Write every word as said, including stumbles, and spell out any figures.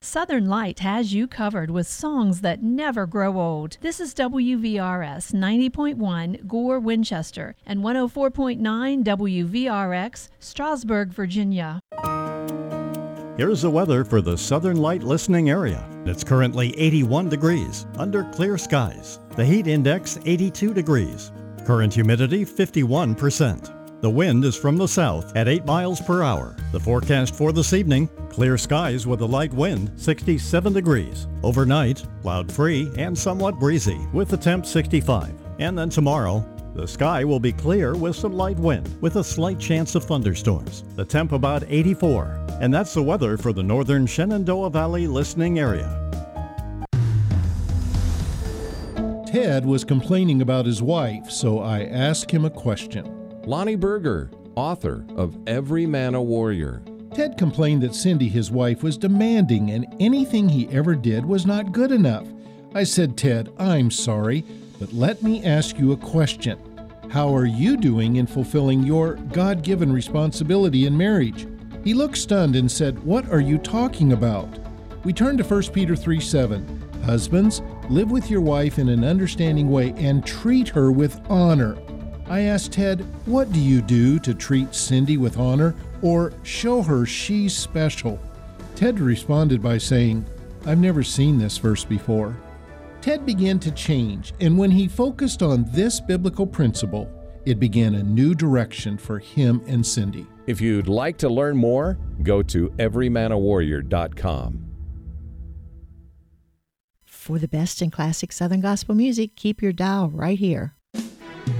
Southern Light has you covered with songs that never grow old. This is W V R S ninety point one Gore, Winchester, and one oh four point nine W V R X, Strasburg, Virginia. Here's the weather for the Southern Light listening area. It's currently eighty-one degrees under clear skies. The heat index eighty-two degrees. Current humidity fifty-one percent. The wind is from the south at eight miles per hour. The forecast for this evening, clear skies with a light wind, sixty-seven degrees. Overnight, cloud-free and somewhat breezy with the temp sixty-five. And then tomorrow, the sky will be clear with some light wind with a slight chance of thunderstorms. The temp about eighty-four. And that's the weather for the northern Shenandoah Valley listening area. Ted was complaining about his wife, so I asked him a question. Lonnie Berger, author of Every Man a Warrior. Ted complained that Cindy, his wife, was demanding and anything he ever did was not good enough. I said, Ted, I'm sorry, but let me ask you a question. How are you doing in fulfilling your God-given responsibility in marriage? He looked stunned and said, what are you talking about? We turned to First Peter three seven. Husbands, live with your wife in an understanding way and treat her with honor. I asked Ted, what do you do to treat Cindy with honor or show her she's special? Ted responded by saying, I've never seen this verse before. Ted began to change, and when he focused on this biblical principle, it began a new direction for him and Cindy. If you'd like to learn more, go to every man a warrior dot com. For the best in classic Southern gospel music, keep your dial right here.